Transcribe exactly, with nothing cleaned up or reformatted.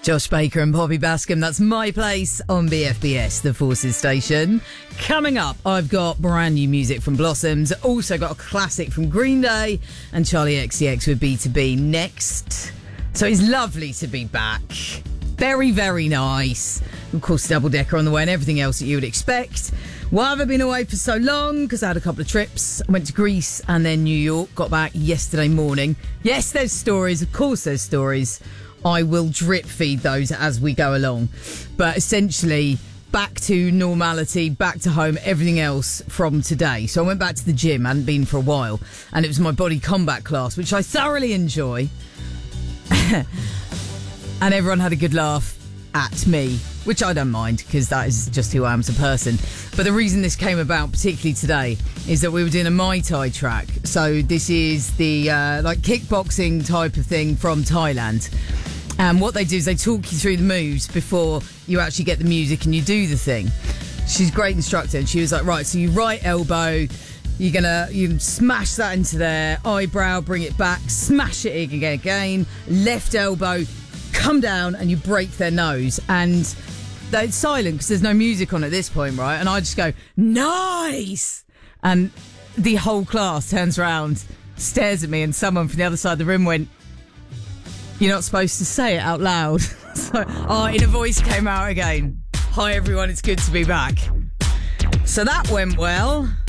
Josh Baker and Poppy Bascom, that's My Place on B F B S, the Forces station. Coming up, I've got brand new music from Blossoms, also got a classic from Green Day and Charlie X C X with B two B next. So it's lovely to be back. Very, very nice. Of course, double decker on the way and everything else that you would expect. Why have I been away for so long? Because I had a couple of trips. I went to Greece and then New York. Got back yesterday morning. Yes, there's stories. Of course there's stories. I will drip feed those as we go along. But essentially, back to normality, back to home, everything else from today. So I went back to the gym. I hadn't been for a while. And it was my body combat class, which I thoroughly enjoy. And everyone had a good laugh at me, which I don't mind because that is just who I am as a person. But the reason this came about, particularly today, is that we were doing a Muay Thai track. So this is the uh, like kickboxing type of thing from Thailand. And what they do is they talk you through the moves before you actually get the music and you do the thing. She's a great instructor, and she was like, right, so you right elbow, you're gonna you smash that into their eyebrow, bring it back, smash it again, again, left elbow, come down, and you break their nose. And they're silent because there's no music on at this point, right? And I just go, nice! And the whole class turns around, stares at me, and someone from the other side of the room went, you're not supposed to say it out loud. So, oh, inner voice came out again. Hi everyone, it's good to be back. So that went well.